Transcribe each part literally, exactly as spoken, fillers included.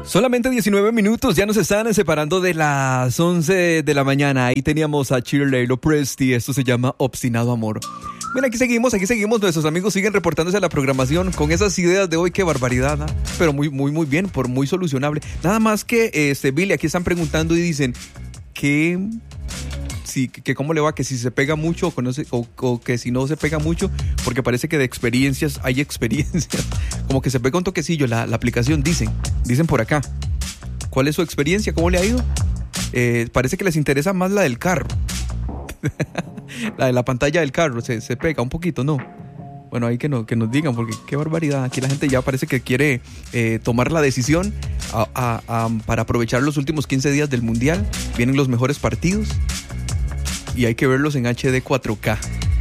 Solamente diecinueve minutos, ya nos están separando de las once de la mañana. Ahí teníamos a Shirley Lopresti, esto se llama Obstinado Amor. Mira, aquí seguimos, aquí seguimos, nuestros amigos siguen reportándose a la programación con esas ideas de hoy, qué barbaridad, ¿no? Pero muy, muy, muy bien, por muy solucionable. Nada más que, este, Billy, aquí están preguntando y dicen que, sí, que cómo le va, que si se pega mucho o, conoce, o, o que si no se pega mucho, porque parece que de experiencias hay experiencias, como que se pega un toquecillo la, la aplicación, dicen, dicen por acá. ¿Cuál es su experiencia? ¿Cómo le ha ido? Eh, parece que les interesa más la del carro. La de la pantalla del carro se, se pega un poquito, ¿no? Bueno, ahí que, no, que nos digan, porque qué barbaridad. Aquí la gente ya parece que quiere eh, tomar la decisión a, a, a, para aprovechar los últimos quince días del Mundial. Vienen los mejores partidos y hay que verlos en H D cuatro K.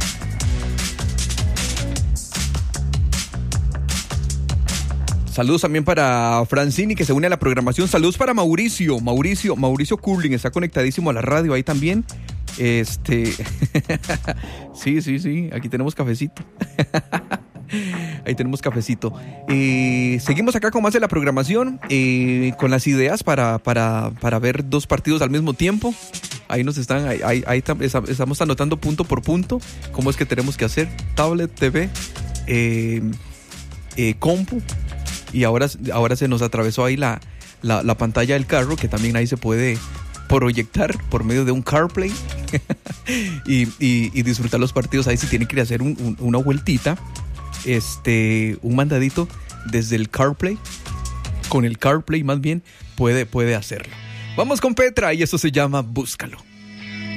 Saludos también para Francini, que se une a la programación. Saludos para Mauricio, Mauricio, Mauricio Curling, está conectadísimo a la radio ahí también. Este, sí, sí, sí, aquí tenemos cafecito. Ahí tenemos cafecito. Eh, seguimos acá con más de la programación, eh, con las ideas para, para, para ver dos partidos al mismo tiempo. Ahí nos están, ahí, ahí, ahí estamos anotando punto por punto cómo es que tenemos que hacer. Tablet, T V, eh, eh, compu. Y ahora, ahora se nos atravesó ahí la, la, la pantalla del carro, que también ahí se puede proyectar por medio de un CarPlay y, y, y disfrutar los partidos. Ahí si tienen que ir a hacer un, un, una vueltita, este, un mandadito desde el CarPlay, con el CarPlay más bien, puede, puede hacerlo. Vamos con Petra y esto se llama Búscalo.